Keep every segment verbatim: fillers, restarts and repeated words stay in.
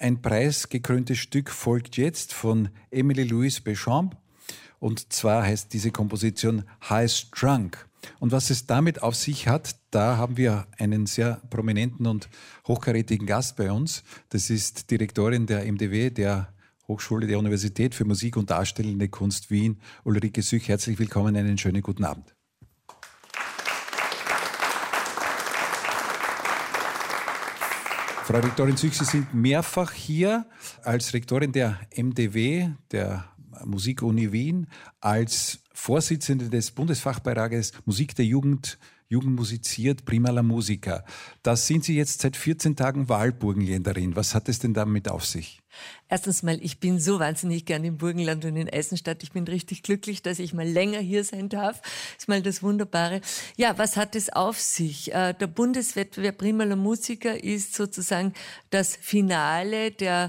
Ein preisgekröntes Stück folgt jetzt von Emily Louise Béchamp. Und zwar heißt diese Komposition High Strung. Und was es damit auf sich hat, da haben wir einen sehr prominenten und hochkarätigen Gast bei uns. Das ist Direktorin der M D W, der Hochschule der Universität für Musik und Darstellende Kunst Wien, Ulrike Süch. Herzlich willkommen, einen schönen guten Abend. Frau Rektorin Süch, Sie sind mehrfach hier als Rektorin der M D W, der Musikuni Wien, als Vorsitzende des Bundesfachbeirates Musik der Jugend, Jugend musiziert, Prima la Musica. Da sind Sie jetzt seit vierzehn Tagen Wahlburgenländerin. Was hat es denn damit auf sich? Erstens mal, ich bin so wahnsinnig gern im Burgenland und in Eisenstadt. Ich bin richtig glücklich, dass ich mal länger hier sein darf. Das ist mal das Wunderbare. Ja, was hat es auf sich? Der Bundeswettbewerb Prima la Musica ist sozusagen das Finale der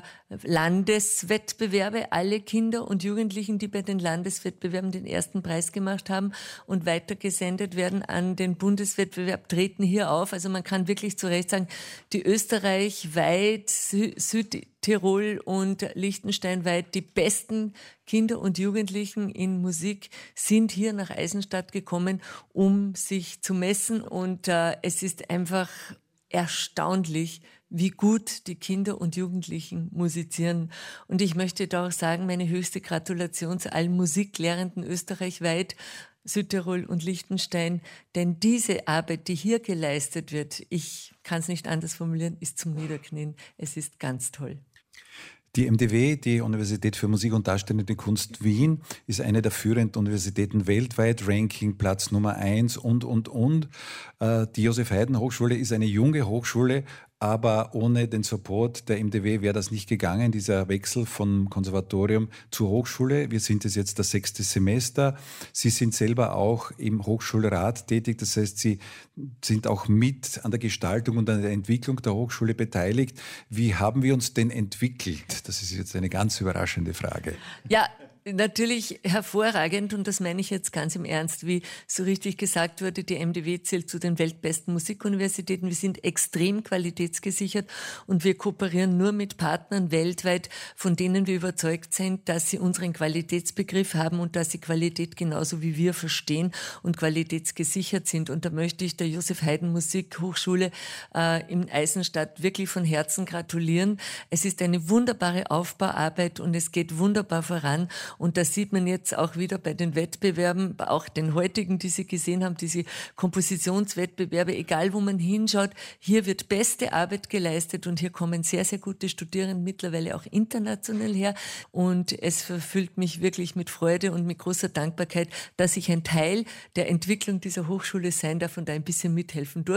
Landeswettbewerbe. Alle Kinder und Jugendlichen, die bei den Landeswettbewerben den ersten Preis gemacht haben und weitergesendet werden an den Bundeswettbewerb, treten hier auf. Also man kann wirklich zu Recht sagen, die österreichweit, Sü- Südtirol und Liechtenstein weit die besten Kinder und Jugendlichen in Musik sind hier nach Eisenstadt gekommen, um sich zu messen. Und äh, es ist einfach erstaunlich, wie gut die Kinder und Jugendlichen musizieren. Und ich möchte da auch sagen, meine höchste Gratulation zu allen Musiklehrenden österreichweit, Südtirol und Liechtenstein, denn diese Arbeit, die hier geleistet wird, ich kann es nicht anders formulieren, ist zum Niederknien. Es ist ganz toll. Die M D W, die Universität für Musik und Darstellende Kunst Wien, ist eine der führenden Universitäten weltweit, Ranking Platz Nummer eins und, und, und. Die Josef-Haydn-Hochschule ist eine junge Hochschule, aber ohne den Support der M D W wäre das nicht gegangen, dieser Wechsel vom Konservatorium zur Hochschule. Wir sind es jetzt das sechste Semester. Sie sind selber auch im Hochschulrat tätig, das heißt, Sie sind auch mit an der Gestaltung und an der Entwicklung der Hochschule beteiligt. Wie haben wir uns denn entwickelt? Das ist jetzt eine ganz überraschende Frage. Ja, natürlich hervorragend, und das meine ich jetzt ganz im Ernst, wie so richtig gesagt wurde, die M D W zählt zu den weltbesten Musikuniversitäten. Wir sind extrem qualitätsgesichert und wir kooperieren nur mit Partnern weltweit, von denen wir überzeugt sind, dass sie unseren Qualitätsbegriff haben und dass sie Qualität genauso wie wir verstehen und qualitätsgesichert sind. Und da möchte ich der Josef-Haydn-Musikhochschule äh, in Eisenstadt wirklich von Herzen gratulieren. Es ist eine wunderbare Aufbauarbeit und es geht wunderbar voran. Und das sieht man jetzt auch wieder bei den Wettbewerben, auch den heutigen, die Sie gesehen haben, diese Kompositionswettbewerbe, egal wo man hinschaut, hier wird beste Arbeit geleistet und hier kommen sehr, sehr gute Studierende mittlerweile auch international her. Und es erfüllt mich wirklich mit Freude und mit großer Dankbarkeit, dass ich ein Teil der Entwicklung dieser Hochschule sein darf und da ein bisschen mithelfen durfte.